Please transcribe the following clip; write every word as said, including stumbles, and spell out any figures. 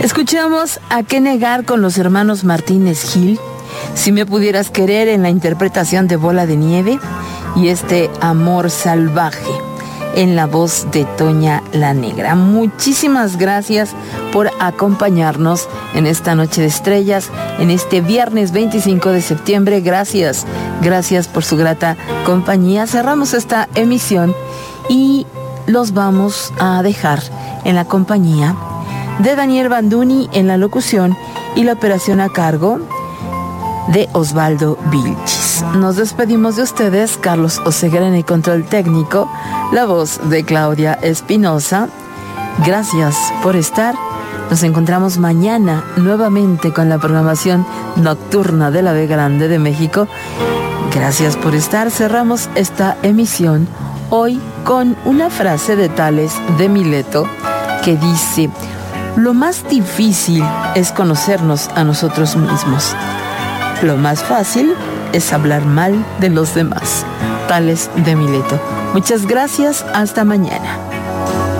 Escuchamos A Qué Negar con los hermanos Martínez Gil, Si me pudieras querer en la interpretación de Bola de Nieve y este Amor Salvaje en la voz de Toña la Negra. Muchísimas gracias por acompañarnos en esta noche de estrellas, en este viernes veinticinco de septiembre. Gracias, gracias por su grata compañía. Cerramos esta emisión y los vamos a dejar en la compañía de Daniel Banduni en la locución y la operación a cargo de Osvaldo Vilchis. Nos despedimos de ustedes, Carlos Oseguera en el control técnico, la voz de Claudia Espinosa. Gracias por estar. Nos encontramos mañana nuevamente con la programación nocturna de la B Grande de México. Gracias por estar. Cerramos esta emisión hoy con una frase de Tales de Mileto que dice: lo más difícil es conocernos a nosotros mismos. Lo más fácil es hablar mal de los demás. Tales de Mileto. Muchas gracias. Hasta mañana.